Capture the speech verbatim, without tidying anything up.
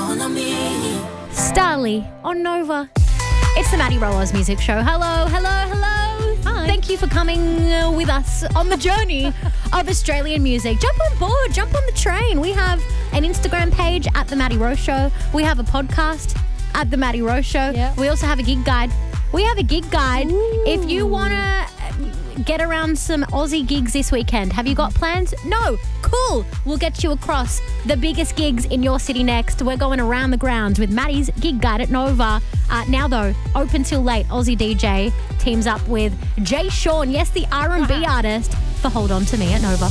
Starly on Nova. It's the Maddie Rollers Music Show. Hello, hello, hello. Hi. Thank you for coming uh, with us on the journey of Australian music. Jump on board, jump on the train. We have an Instagram page at The Maddie Rowe Show. We have a podcast at The Maddie Rowe Show. Yep. We also have a gig guide. We have a gig guide. Ooh. If you want to get around some Aussie gigs this weekend, have you got plans? No. Cool. We'll get you across the biggest gigs in your city next. We're going around the grounds with Maddie's gig guide at Nova. Uh, now, though, open till late. Aussie D J teams up with Jay Sean, yes, the R and B artist, for Hold On To Me at Nova.